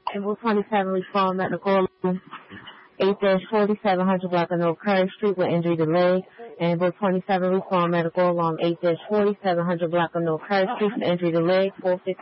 April 27, Reform Medical 8-4700 Block of North Curry Street with injury to leg. April 27, Reform Medical along 8-4700 Block of North Curry Street with injury to leg. 450